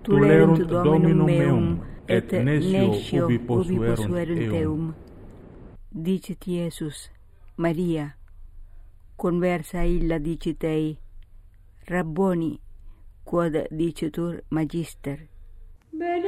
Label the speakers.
Speaker 1: tulerunt Dominum meum, et nescio ubi posuerunt eum.
Speaker 2: Dicit Iesus, Maria, conversa illa dicit ei, Rabboni, quod dicitur Magister.